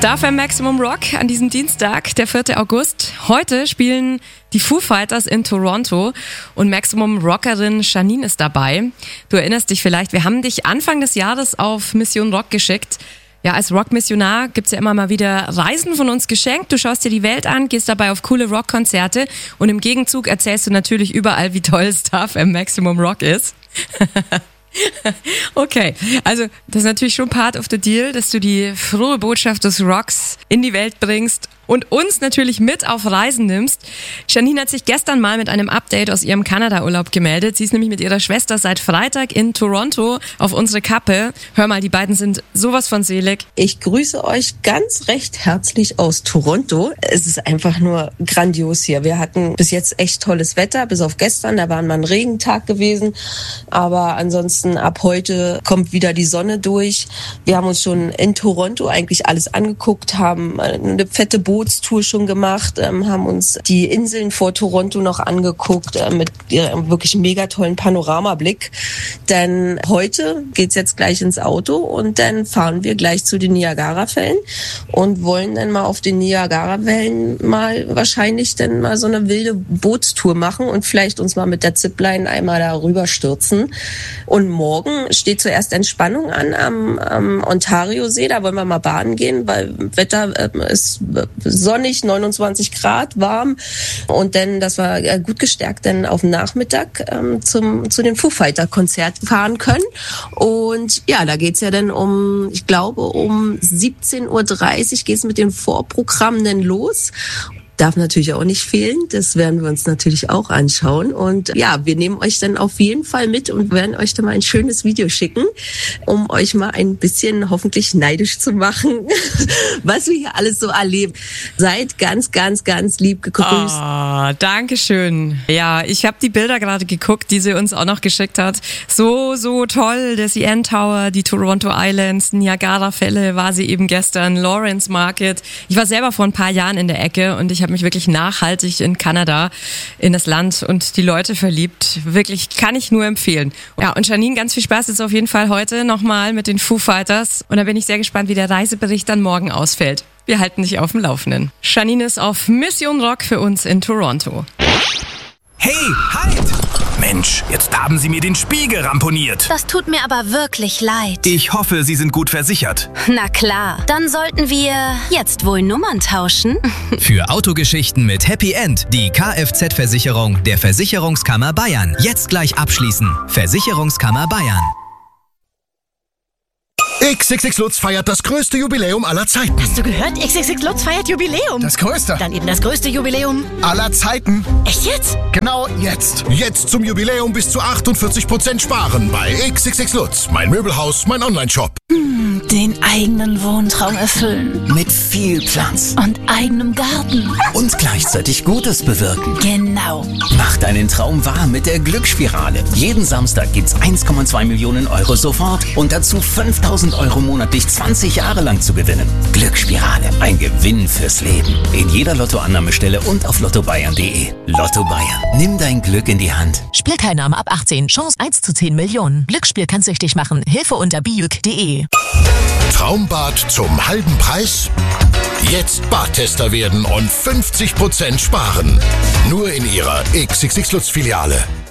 Star FM Maximum Rock an diesem Dienstag, der 4. August. Heute spielen die Foo Fighters in Toronto und Maximum Rockerin Janine ist dabei. Du erinnerst dich vielleicht, wir haben dich Anfang des Jahres auf Mission Rock geschickt. Ja, als Rockmissionar gibt's ja immer mal wieder Reisen von uns geschenkt. Du schaust dir die Welt an, gehst dabei auf coole Rockkonzerte und im Gegenzug erzählst du natürlich überall, wie toll Star FM Maximum Rock ist. Okay, also das ist natürlich schon part of the deal, dass du die frohe Botschaft des Rocks in die Welt bringst und uns natürlich mit auf Reisen nimmst. Janine hat sich gestern mal mit einem Update aus ihrem Kanada-Urlaub gemeldet. Sie ist nämlich mit ihrer Schwester seit Freitag in Toronto auf unsere Kappe. Hör mal, die beiden sind sowas von selig. Ich grüße euch ganz recht herzlich aus Toronto. Es ist einfach nur grandios hier. Wir hatten bis jetzt echt tolles Wetter, bis auf gestern, da war mal ein Regentag gewesen. Aber ansonsten ab heute kommt wieder die Sonne durch. Wir haben uns schon in Toronto eigentlich alles angeguckt, haben eine fette Bootstour schon gemacht, haben uns die Inseln vor Toronto noch angeguckt mit wirklich mega tollen Panoramablick. Denn heute geht's jetzt gleich ins Auto und dann fahren wir gleich zu den Niagarafällen und wollen dann mal auf den Niagarafällen wahrscheinlich dann mal so eine wilde Bootstour machen und vielleicht uns mal mit der Zipline einmal da rüber stürzen. Und morgen steht zuerst Entspannung an am Ontario-See. Da wollen wir mal baden gehen, weil Wetter ist sonnig, 29 Grad, warm. Und dann, dass wir gut gestärkt dann auf den Nachmittag zu den Foo Fighter-Konzert fahren können. Und ja, da geht's ja dann ich glaube, um 17.30 Uhr geht's mit dem Vorprogramm dann los. Darf natürlich auch nicht fehlen, das werden wir uns natürlich auch anschauen. Und ja, wir nehmen euch dann auf jeden Fall mit und werden euch dann mal ein schönes Video schicken, um euch mal ein bisschen hoffentlich neidisch zu machen, was wir hier alles so erleben. Seid ganz, ganz, ganz lieb gegrüßt. Oh, danke schön. Ja, ich habe die Bilder gerade geguckt, die sie uns auch noch geschickt hat. So toll, der CN Tower, die Toronto Islands, Niagara-Fälle war sie eben gestern, Lawrence Market. Ich war selber vor ein paar Jahren in der Ecke und ich habe mich wirklich nachhaltig in Kanada, in das Land und die Leute verliebt. Wirklich, kann ich nur empfehlen. Ja, und Janine, ganz viel Spaß jetzt auf jeden Fall heute nochmal mit den Foo Fighters. Und da bin ich sehr gespannt, wie der Reisebericht dann morgen ausfällt. Wir halten dich auf dem Laufenden. Janine ist auf Mission Rock für uns in Toronto. Hey, halt! Mensch, jetzt haben Sie mir den Spiegel ramponiert. Das tut mir aber wirklich leid. Ich hoffe, Sie sind gut versichert. Na klar, dann sollten wir jetzt wohl Nummern tauschen. Für Autogeschichten mit Happy End die Kfz-Versicherung der Versicherungskammer Bayern. Jetzt gleich abschließen. Versicherungskammer Bayern. XXX Lutz feiert das größte Jubiläum aller Zeiten. Hast du gehört? XXX Lutz feiert Jubiläum. Das größte. Dann eben das größte Jubiläum Aller Zeiten. Echt jetzt? Genau jetzt. Jetzt zum Jubiläum bis zu 48% sparen bei XXX Lutz. Mein Möbelhaus, mein Onlineshop. Den eigenen Wohntraum erfüllen. Mit viel Platz. Und eigenem Garten. Und gleichzeitig Gutes bewirken. Genau. Mach deinen Traum wahr mit der Glücksspirale. Jeden Samstag gibt's 1,2 Millionen Euro sofort und dazu 5.000 Euro monatlich 20 Jahre lang zu gewinnen. Glücksspirale. Ein Gewinn fürs Leben. In jeder Lottoannahmestelle und auf lottobayern.de. Lotto Bayern. Nimm dein Glück in die Hand. Spielteilnahme ab 18. Chance 1 zu 10 Millionen. Glücksspiel kann süchtig machen. Hilfe unter biuk.de. Traumbad zum halben Preis? Jetzt Badtester werden und 50% sparen. Nur in Ihrer XXX Lutz Filiale.